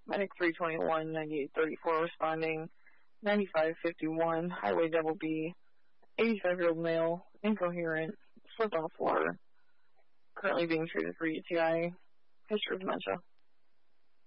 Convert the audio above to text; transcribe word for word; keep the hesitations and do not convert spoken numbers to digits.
Medic three twenty-one, ninety-eight thirty-four responding, ninety-five fifty-one, Highway Double B, eighty-five-year-old male, incoherent, slipped on the floor, currently being treated for U T I, history of dementia.